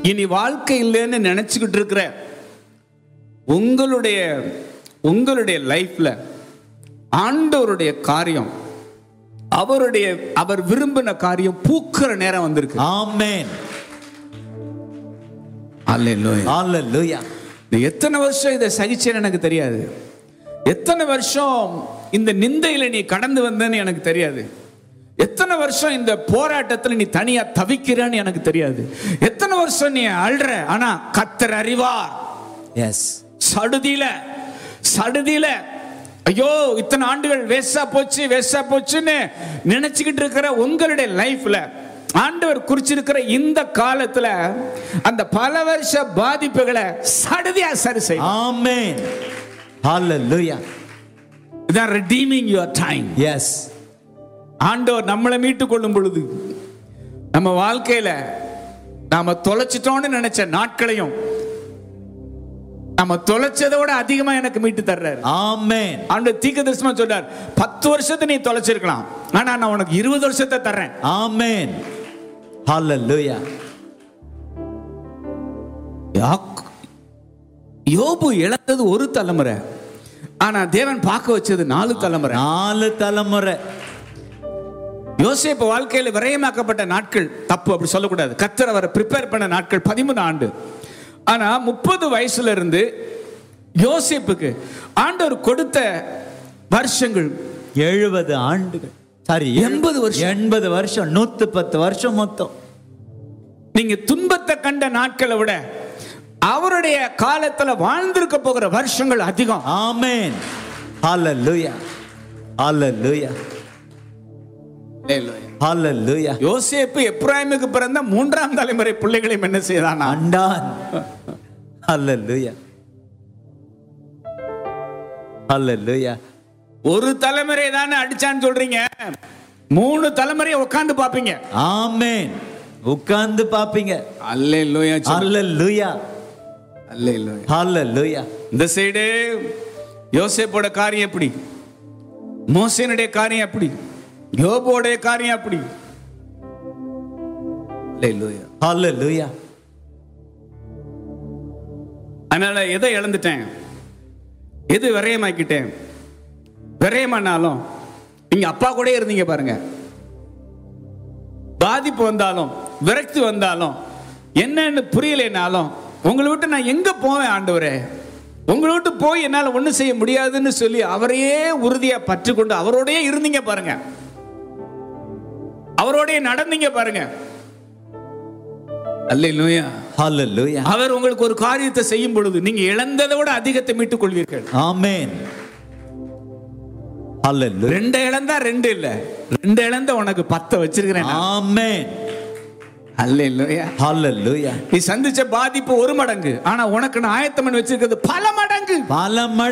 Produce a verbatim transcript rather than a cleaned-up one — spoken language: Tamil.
இனி வாழ்க்கை இல்லைன்னு நினைச்சுக்கிட்டு இருக்கிற உங்களுடைய உங்களுடைய லைஃப்ல ஆண்டவருடைய காரியம், அவருடைய அவர் விரும்பின காரியம் பூக்கிற நேரம் வந்திருக்கு. ஆமென். அல்லேலூயா. ஹalleluya. எத்தனை வருஷம் இதை சகிச்சேன்னு எனக்கு தெரியாது. எத்தனை வருஷம் இந்த நிந்தையில நீ கடந்து வந்தேன்னு எனக்கு தெரியாது. எத்தனை வருஷம் இந்த போராட்டத்தில் நீ தனியா தவிக்கிறன்னு எனக்கு தெரியாது. எத்தனை வருஷம் நீ அழுற, ஆனா கர்த்தர் அறிவார். எஸ். சடுதியில சடுதியில ஐயோ இத்தனை ஆண்டுகள் வேஸ்டா போச்சு வேஸ்டா போச்சுன்னு நினைச்சுக்கிட்டு இருக்கிற உங்களுடைய லைஃப்ல ஆண்டவர் குறிச்சிருக்கிற இந்த காலத்துல அந்த பல வருஷ பாதிப்புகளை சடுதியா சரி செய்யும். ஆமென். ஹalleluya. இதான் redeeming your time. எஸ். ஆண்டவர் நம்மளை மீட்டு கொள்ளும் பொழுது நம்ம வாழ்க்கையில நாம தொலைச்சிட்டோம்னு நினைச்ச நாட்களையும் நம்ம தொலைச்சதோட அதிகமா எனக்கு மீட்டு தர்றாரு. ஆமென். ஆண்டவர் தீர்க்கதரிசனமா சொல்றார், பத்து வருஷத்தை நீ தொலைச்சிருக்கலாம், ஆனா நான் உனக்கு இருபது வருஷத்தை தர்றேன். ஆமென். ஹalleluya. யோபு இழந்தது ஒரு தலைமுறை, ஆனா தேவன் பார்க்க வச்சது நாலு தலைமுறை. நாலு தலைமுறை. யோசேப்பு வாழ்க்கையில விரயமாக்கப்பட்ட நாட்கள் தப்பு, அப்படி சொல்லக்கூடாது. கர்த்தர் அவரை ப்ரிப்பேர் பண்ண நாட்கள் பதிமூணு ஆண்டு. ஆனா முப்பது வயசுல இருந்து யோசேப்புக்கு ஆண்டவர் கொடுத்த வருஷங்கள் எழுபது ஆண்டுகள். சாரி, எண்பது வருஷம். எண்பது வருஷம், நூத்தி பத்து வருஷம் மொத்தம். நீங்க துன்பத்தை கண்ட நாட்களை விட அவருடைய காலத்துல வாழ்ந்திருக்க போகிற வருஷங்கள் அதிகம். ஆமென். ஹalleluya. ஹalleluya. ஹalleluya. யோசேப்பு எப்ராயிமுக்கு பிறந்த மூன்றாம் தலைமுறை பிள்ளைகளை என்ன செய்தானா? ஆண்டான். ஹalleluya. ஹalleluya. ஒரு தலைமுறை தானே அடிச்சான்னு சொல்றீங்க, மூணு தலைமுறையை உட்கார்ந்து பாப்பீங்க. ஆமென். உட்கார்ந்து பாப்பீங்க. அல்லேலூயா. ஹalleluya. அல்லேலூயா. ஹalleluya. இந்த சைடு யோசேப்போட காரியம் எப்படி, மோசேனுடைய காரியம் எப்படி, யோபோடைய காரியம் எப்படி. அல்லேலூயா. ஹalleluya. அதனால எதை இழந்துட்டேன், எது விரயமாக்கிட்டேன், விரயமானாலும் நீங்க அப்பா கூட இருந்தீங்க பாருங்க. பாதிப்பு வந்தாலும் விரக்தி வந்தாலும் என்னன்னு புரியலைனாலும் உங்களை விட்டு நான் எங்க போவேன் ஆண்டவரே, உங்களை விட்டு போய் என்னால ஒண்ணும் செய்ய முடியாதுன்னு சொல்லி அவரையே உறுதியா பற்று கொண்டு அவரோடயே இருந்தீங்க பாருங்க, அவரோடயே நடந்தீங்க பாருங்க. அல்லேலூயா. ஹalleluya. அவர் உங்களுக்கு ஒரு காரியத்தை செய்யும் பொழுது நீங்க இழந்ததை விட அதிகத்தை மீட்டுக் கொள்வீர்கள். ஆமென். ஹalleluya. ரெண்டு இழந்தா ரெண்டு இல்ல, ரெண்டு இழந்த உனக்கு பத்து வச்சிருக்கிறேன். ஆமென். அல்லேலூயா. ஹalleluya. நீ சந்திச்ச பாதிப்பு ஒரு மடங்கு, ஆனா உனக்கு நான் ஆயத்தம் பண்ணி வச்சிருக்கிறது பல மடங்கு. பல மடங்கு.